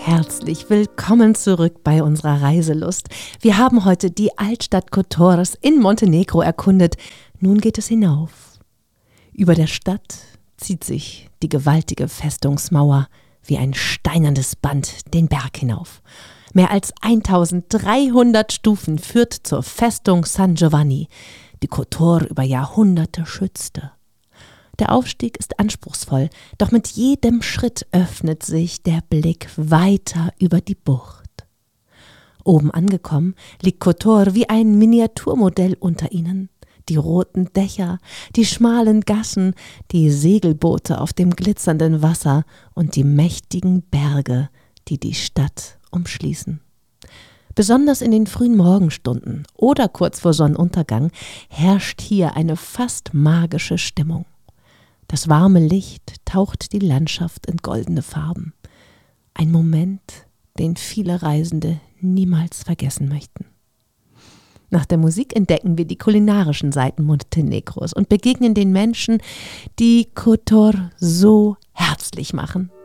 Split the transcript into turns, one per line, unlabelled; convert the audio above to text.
Herzlich willkommen zurück bei unserer Reiselust. Wir haben heute die Altstadt Kotor in Montenegro erkundet. Nun geht es hinauf. Über der Stadt zieht sich die gewaltige Festungsmauer wie ein steinernes Band den Berg hinauf. Mehr als 1300 Stufen führt zur Festung San Giovanni, die Kotor über Jahrhunderte schützte. Der Aufstieg ist anspruchsvoll, doch mit jedem Schritt öffnet sich der Blick weiter über die Bucht. Oben angekommen liegt Kotor wie ein Miniaturmodell unter ihnen. Die roten Dächer, die schmalen Gassen, die Segelboote auf dem glitzernden Wasser und die mächtigen Berge, die die Stadt umschließen. Besonders in den frühen Morgenstunden oder kurz vor Sonnenuntergang herrscht hier eine fast magische Stimmung. Das warme Licht taucht die Landschaft in goldene Farben. Ein Moment, den viele Reisende niemals vergessen möchten. Nach der Musik entdecken wir die kulinarischen Seiten Montenegros und begegnen den Menschen, die Kotor so herzlich machen.